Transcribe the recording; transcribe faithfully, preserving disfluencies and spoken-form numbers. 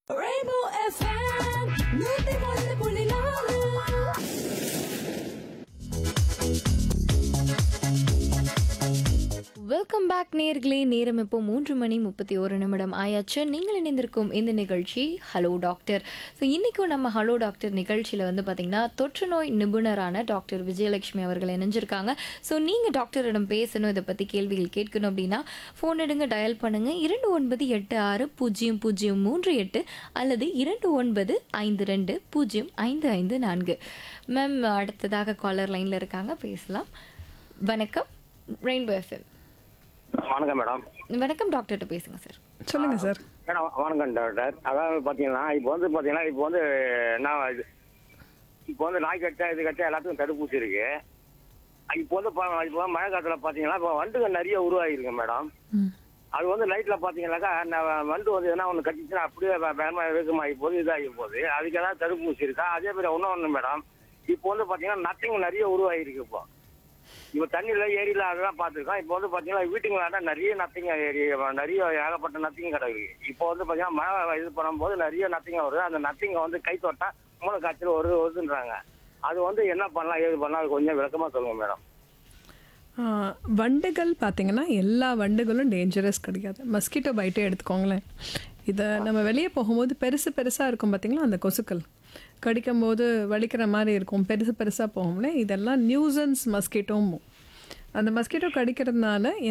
Rainbow F M, நூத்தி ஒன்று புள்ளி நாலு. வெல்கம் பேக் நேர்களே. நேரம் இப்போ மூன்று மணி முப்பத்தி ஒரு நிமிடம் ஆயாச்சு. நீங்கள் இணைந்திருக்கும் இந்த நிகழ்ச்சி ஹலோ டாக்டர். ஸோ இன்றைக்கும் நம்ம ஹலோ டாக்டர் நிகழ்ச்சியில் வந்து பார்த்திங்கன்னா தொற்று நோய் நிபுணரான டாக்டர் விஜயலட்சுமி அவர்கள் இணைஞ்சிருக்காங்க. ஸோ நீங்கள் டாக்டரிடம் பேசணும், இதை பற்றி கேள்விகள் கேட்கணும் அப்படின்னா ஃபோன் எடுங்க, டயல் பண்ணுங்கள் இரண்டு ஒன்பது எட்டு ஆறு பூஜ்ஜியம் பூஜ்ஜியம் மூன்று எட்டு அல்லது இரண்டு ஒன்பது ஐந்து ரெண்டு பூஜ்ஜியம் ஐந்து ஐந்து நான்கு. மேம் அடுத்ததாக காலர் லைனில் இருக்காங்க, பேசலாம். வணக்கம், ரெயின்போ எஃப்எம். வணக்கம் மேடம். வணக்கம், டாக்டர்கிட்ட பேசுங்க சார். சொல்லுங்க சார். மேடம் வணக்கம் டாக்டர். அதாவது பார்த்தீங்கன்னா இப்போ வந்து பார்த்தீங்கன்னா இப்போ வந்து நான் இது இப்போ வந்து நாய் கட்டா இது கட்டா எல்லாத்துக்கும் தடுப்பூசி இருக்கு. இப்போ வந்து பா- இப்போ மழை காலத்தில் பார்த்தீங்கன்னா இப்போ வண்டுகள் நிறைய உருவாகிருக்கு மேடம். அது வந்து நைட்டில் பார்த்தீங்கன்னாக்கா நான் வண்டு வந்து எதனா ஒன்று கட்டிச்சுன்னா அப்படியே பயமாக வேகமாகி போகுது, இதாகி போகுது. அதுக்கு ஏதாவது தடுப்பூசி இருக்கா? அதே மாதிரி இன்னொன்று மேடம், இப்போ வந்து பார்த்தீங்கன்னா நத்திங் நிறைய உருவாகிருக்கு. இப்போ இப்போ தண்ணியில் ஏரியில் அதெல்லாம் பார்த்துருக்கோம். இப்போ வந்து பார்த்தீங்கன்னா வீட்டுங்களாண்டா நிறைய நத்திங்க ஏரி, நிறைய ஏகப்பட்ட நத்திங்க கிடக்கு. இப்போ வந்து பார்த்தீங்கன்னா மழை இது பண்ணும்போது நிறைய நத்திங்க வருது. அந்த நத்திங்க வந்து கை தொட்டா மூளை காய்ச்சல் வருது வருதுன்றாங்க. அது வந்து என்ன பண்ணலாம், ஏது பண்ணலாம், அது கொஞ்சம் விளக்கமாக சொல்லுங்கள் மேடம். ஆ, வண்டுகள் பார்த்தீங்கன்னா எல்லா வண்டுகளும் டேஞ்சரஸ் கிடையாது. மஸ்கிட்டோ பைட்டே எடுத்துக்கோங்களேன். இதை நம்ம வெளியே போகும்போது பெருசு பெருசாக இருக்கும் பார்த்தீங்களா, அந்த கொசுக்கள் கடிக்கும் போது வலிக்கிற மாதிரி இருக்கும், பெருசு பெருசாக போகும்ல, இதெல்லாம் நியூசன்ஸ் மஸ்கிட்டோம். அந்த மஸ்கிட்டோ கடிக்கிறதுனால